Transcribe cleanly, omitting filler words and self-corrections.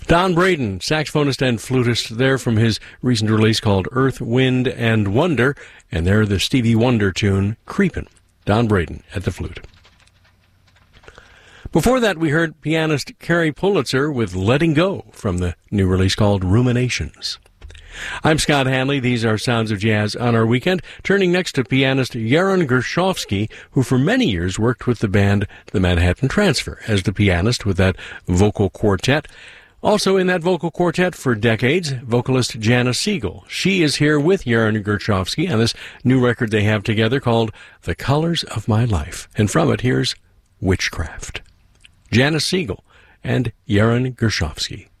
Don Braden, saxophonist and flutist, there from his recent release called Earth, Wind, and Wonder, and there the Stevie Wonder tune, Creepin'. Don Braden at the flute. Before that, we heard pianist Carrie Pulitzer with Letting Go from the new release called Ruminations. I'm Scott Hanley. These are Sounds of Jazz on our weekend. Turning next to pianist Yaron Gershovsky, who for many years worked with the band The Manhattan Transfer as the pianist with that vocal quartet. Also in that vocal quartet for decades, vocalist Janice Siegel. She is here with Yaron Gershovsky on this new record they have together called The Colors of My Life. And from it, here's Witchcraft. Janice Siegel and Yaron Gershovsky.